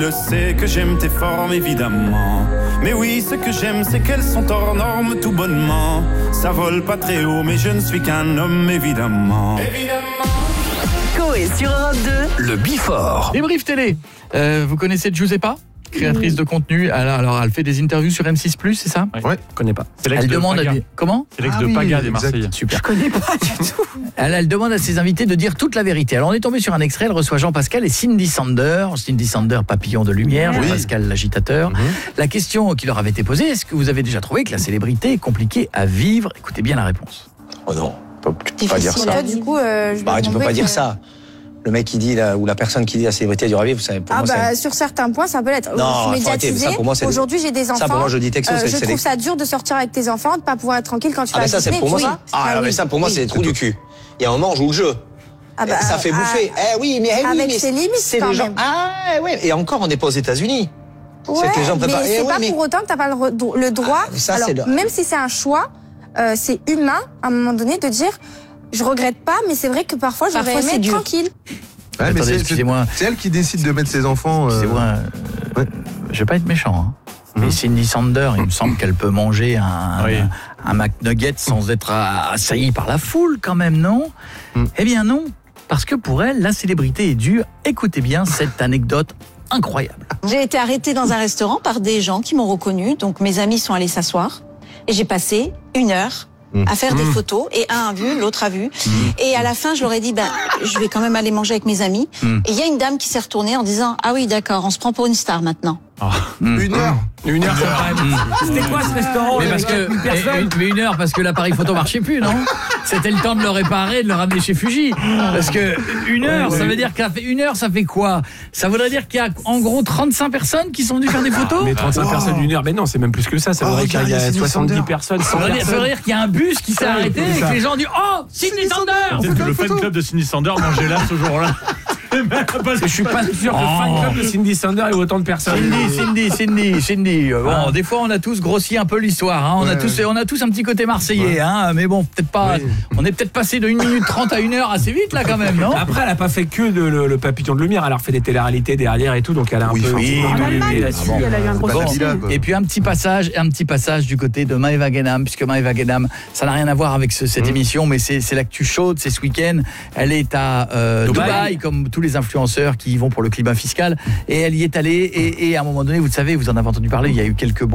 Je sais que j'aime tes formes évidemment. Mais oui, ce que j'aime c'est qu'elles sont hors normes tout bonnement. Ça vole pas très haut mais je ne suis qu'un homme évidemment. Coé sur Europe 2. Le Before. Débrief télé. Vous connaissez Giuseppa, créatrice de contenu. Alors, elle fait des interviews sur M6+, c'est ça ? Ouais, je connais pas. C'est l'ex de Paga. Comment ? C'est l'ex de Paga des Marseillais. Super. Je connais pas du tout. Elle demande à ses invités de dire toute la vérité. Alors on est tombé sur un extrait, elle reçoit Jean-Pascal et Cindy Sander. Cindy Sander, papillon de lumière, Jean-Pascal l'agitateur. La question qui leur avait été posée, est-ce que vous avez déjà trouvé que la célébrité est compliquée à vivre ? Écoutez bien la réponse. Oh non, tu peux pas dire ça. Du coup, Tu peux pas dire ça. Le mec qui dit ou la personne qui dit la célébrité a dû vivre, vous savez, pour moi sur certains points ça peut l'être. Non, Je suis médiatisée. Aujourd'hui j'ai des enfants. Ça pour moi je dis texto, je trouve ça dur de sortir avec tes enfants, de pas pouvoir être tranquille quand tu vas à ça c'est pour moi. Mais ça pour moi c'est trop du cul. Il y a un moment on joue le jeu. Ça fait bouffer. Avec ses limites c'est les gens. Et encore on n'est pas aux États-Unis. Ouais, c'est que les gens peuvent mais c'est pas pour autant que t'as pas le droit. Même si c'est un choix, c'est humain à un moment donné de dire. Je regrette pas, mais c'est vrai que parfois j'aurais aimé être tranquille. Ouais, Attendez, excusez-moi. C'est elle qui décide de mettre ses enfants. Excusez-moi, je vais pas être méchant. Mais Cindy Sander, il me semble qu'elle peut manger un McNugget sans être assaillie par la foule quand même, non ? Eh bien non, parce que pour elle, la célébrité est dure. Écoutez bien cette anecdote incroyable. J'ai été arrêtée dans un restaurant par des gens qui m'ont reconnue, donc mes amis sont allés s'asseoir et j'ai passé 1 heure à faire des photos, et un a vu, l'autre a vu. Et à la fin, je leur ai dit, je vais quand même aller manger avec mes amis. Et il y a une dame qui s'est retournée en disant, ah oui, d'accord, on se prend pour une star maintenant. 1 heure. 1 heure, c'était quoi ce restaurant ? Mais 1 heure parce que l'appareil photo marchait plus, non ? C'était le temps de le réparer, de le ramener chez Fuji. Parce que 1 heure, ça veut dire qu'à 1 heure, ça fait quoi ? Ça voudrait dire qu'il y a en gros 35 personnes qui sont venues faire des photos ? Mais 35 personnes 1 heure, mais non, c'est même plus que ça. Ça voudrait qu'il y a 70 personnes, 100 personnes. Ça veut dire qu'il y a un bus qui s'est arrêté et que les gens ont dit « Oh, Cindy Sander !» Peut-être que le fan club de Cindy Sander mangeait là ce jour-là. Parce que je suis pas sûr que le fan club de Cindy Sander ait autant de personnes. Cindy. Bon, des fois on a tous grossi un peu l'histoire. On a tous un petit côté marseillais. Mais bon, peut-être pas. On est peut-être passé de 1 minute 30 à 1 heure assez vite là quand même, non ? Après, elle a pas fait que le papillon de lumière. Elle a refait des téléréalités derrière et tout, donc elle a un peu. Là-dessus, elle a eu un gros Et puis un petit passage du côté de Maëva Guénam, puisque Maëva Guénam, ça n'a rien à voir avec cette émission, mais c'est l'actu chaude, c'est ce week-end. Elle est à Dubaï, comme tous les influenceurs qui y vont pour le climat fiscal, et elle y est allée, et à un moment donné, vous savez, vous en avez entendu parler, il y a eu quelques